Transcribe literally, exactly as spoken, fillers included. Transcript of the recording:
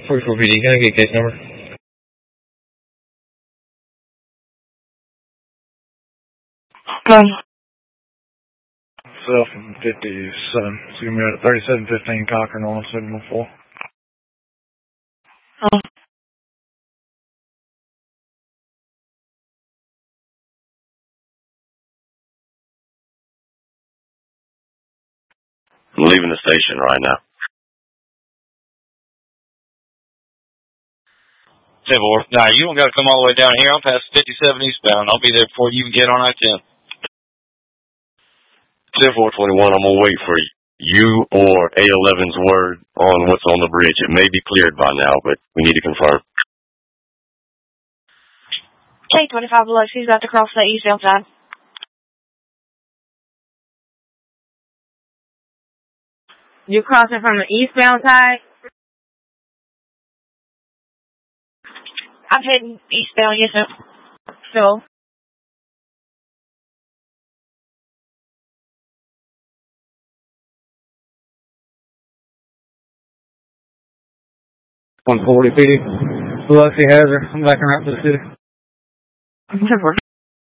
forty-four P D, can I get case number? Go. Cell from fifty-seven. It's going to be at thirty-seven fifteen Cochran on seven one four. Oh. I'm leaving the station right now. ten four. Nah, you don't got to come all the way down here. I'm past fifty-seven eastbound. I'll be there before you even get on I ten. ten four twenty-one, I'm going to wait for you or A eleven's word on what's on the bridge. It may be cleared by now, but we need to confirm. K twenty-five Biloxi's about to cross the eastbound side. You're crossing from the eastbound side? I'm heading eastbound, yes, sir. So? one forty P D. Biloxi Hazard. I'm backing right to the city. Whatever.